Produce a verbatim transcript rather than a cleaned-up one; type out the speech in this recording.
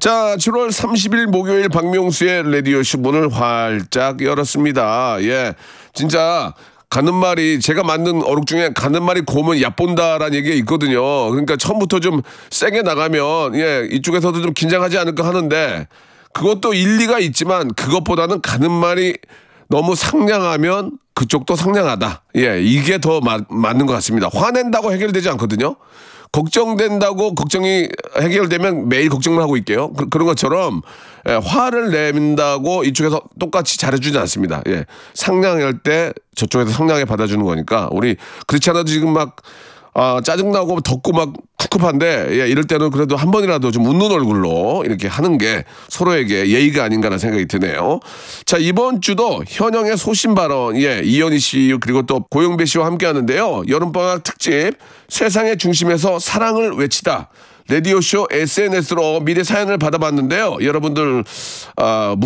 자, 칠월 삼십일 목요일 박명수의 라디오쇼 문을 활짝 열었습니다. 예, 진짜 가는 말이, 제가 만든 어록 중에 가는 말이 고면 얕본다라는 얘기가 있거든요. 그러니까 처음부터 좀 세게 나가면 예, 이쪽에서도 좀 긴장하지 않을까 하는데, 그것도 일리가 있지만 그것보다는 가는 말이 너무 상냥하면 그쪽도 상냥하다. 예, 이게 더 마, 맞는 것 같습니다. 화낸다고 해결되지 않거든요. 걱정된다고 걱정이 해결되면 매일 걱정을 하고 있게요. 그, 그런 것처럼 예, 화를 낸다고 이쪽에서 똑같이 잘해주지 않습니다. 예, 상냥할 때 저쪽에서 상냥하게 받아주는 거니까, 우리 그렇지 않아도 지금 막 아, 짜증나고 덥고 막 꿉꿉한데, 예, 이럴 때는 그래도 한 번이라도 좀 웃는 얼굴로 이렇게 하는 게 서로에게 예의가 아닌가라는 생각이 드네요. 자, 이번 주도 현영의 소신 발언, 예, 이현희 씨 그리고 또 고영배 씨와 함께 하는데요. 여름방학 특집 세상의 중심에서 사랑을 외치다. 라디오쇼 에스엔에스로 미리 사연을 받아봤는데요. 여러분들 아,